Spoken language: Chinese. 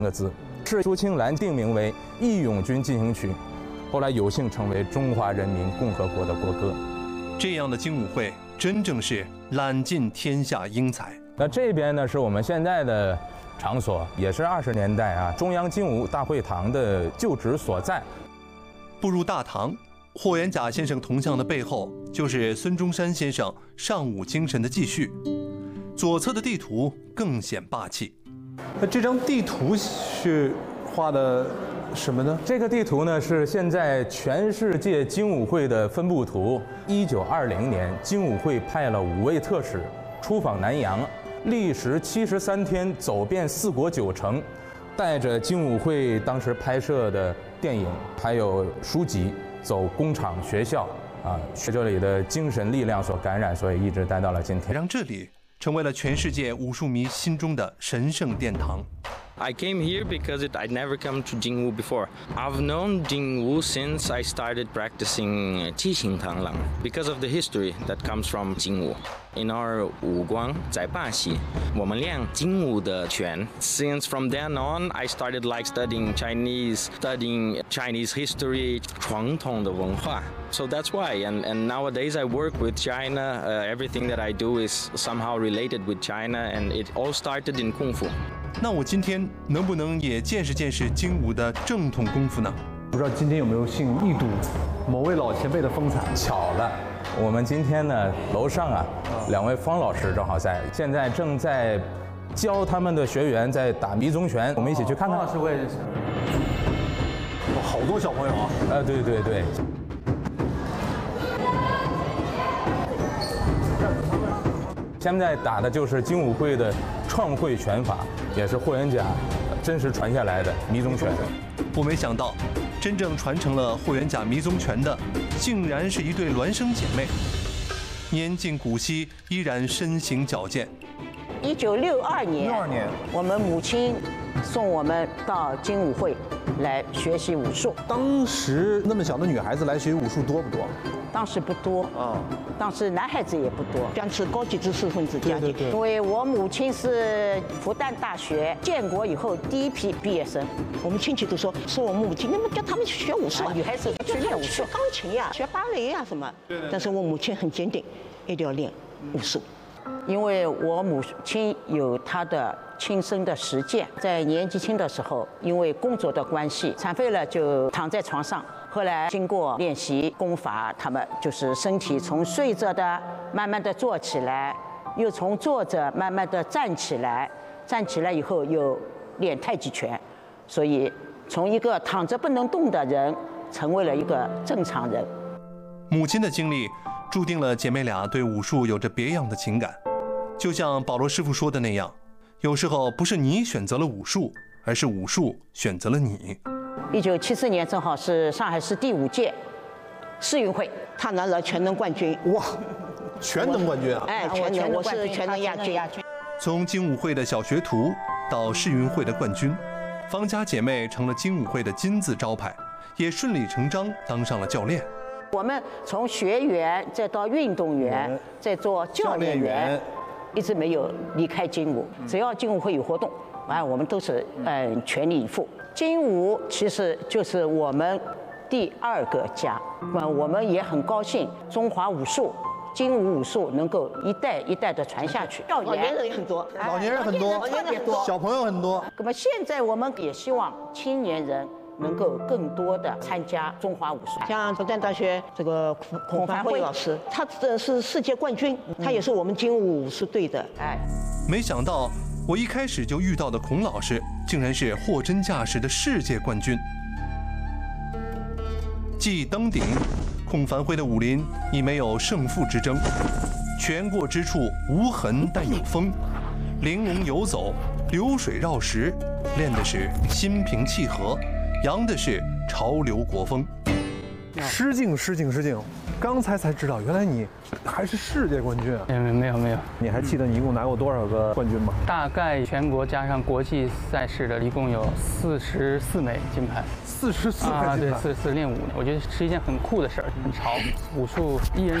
个字，是朱青兰定名为《义勇军进行曲》，后来有幸成为中华人民共和国的国歌。 这样的精武会真正是揽尽天下英才。 那这边呢是我们现在的场所，也是20年代中央精武大会堂的旧址所在。 步入大堂，霍元甲先生铜像的背后就是孙中山先生尚武精神的继续。左侧的地图更显霸气。 那这张地图是画的什么呢？ 这个地图呢是现在全世界精武会的分布图。1920年，精武会派了5位特使出访南洋，历时73天，走遍4国9城，带着精武会当时拍摄的电影还有书籍，走工厂、学校学这里的精神力量所感染，所以一直待到了今天， 让这里成为了全世界武术迷心中的神圣殿堂。 I came here because I'd never come to Jingwu before. I've known Jingwu since I started practicing Qixing Tanglang because of the history that comes from Jingwu. In our 武光在巴西，我们练精武的拳。Since from then on, I started studying Chinese history, 传统的文化。So that's why, and nowadays I work with China. Everything that I do is somehow related with China, and it all started in Kung Fu. 那我今天能不能也见识见识精武的正统功夫呢？ 不知道今天有没有幸一睹某位老前辈的风采？ 巧了，我们今天呢楼上2位方老师正好在，现在正在教他们的学员在打迷踪拳，我们一起去看看。 方老师我也认识。好多小朋友啊！ 对对对。现在打的就是精武会的创会拳法，也是霍元甲真实传下来的迷踪拳。 我没想到，真正传承了霍元甲迷踪拳的，竟然是一对孪生姐妹，年近古稀，依然身形矫健。 1962年，我们母亲送我们到精武会来学习武术。 当时那么小的女孩子来学武术多不多？ 当时不多当时男孩子也不多，将是高级知识分子家庭。因为我母亲是复旦大学建国以后第一批毕业生，我们亲戚都说我母亲，那么叫他们去学武术女孩子去练武术，学钢琴呀，学芭蕾呀什么。但是我母亲很坚定，一定要练武术。因为我母亲有她的亲身的实践，在年纪轻的时候，因为工作的关系，残废了就躺在床上。后来经过练习功法，他们就是身体从睡着的慢慢的坐起来，又从坐着慢慢的站起来，站起来以后又练太极拳，所以从一个躺着不能动的人，成为了一个正常人。 母亲的经历注定了姐妹俩对武术有着别样的情感，就像保罗师傅说的那样，有时候不是你选择了武术，而是武术选择了你。 1974年正好是上海市第5届世运会，他拿了全能冠军。 哇，全能冠军啊！ 全能，我是全能亚军。 从精武会的小学徒到世运会的冠军，方家姐妹成了精武会的金字招牌，也顺理成章当上了教练。 我们从学员再到运动员，再做教练员，一直没有离开精武。只要精武会有活动，我们都是全力以赴。精武其实就是我们第2个家，我们也很高兴中华武术、精武武术能够一代一代的传下去。老年人也很多， 老年人很多， 特别多， 小朋友很多。 那么现在我们也希望青年人能够更多的参加中华武术。像复旦大学这个孔凡辉老师，他是世界冠军，他也是我们精武武术队的。 没想到我一开始就遇到的孔老师，竟然是货真价实的世界冠军。继登顶，孔凡辉的武林已没有胜负之争，拳过之处无痕但有风，玲珑游走，流水绕石，练的是心平气和，扬的是潮流国风。 失敬，刚才才知道，原来你还是世界冠军啊！ 没有。 你还记得你一共拿过多少个冠军吗？ 大概全国加上国际赛事的，一共有44枚金牌。 44枚金牌？ 对，4练武，我觉得是一件很酷的事儿，很潮。武术一人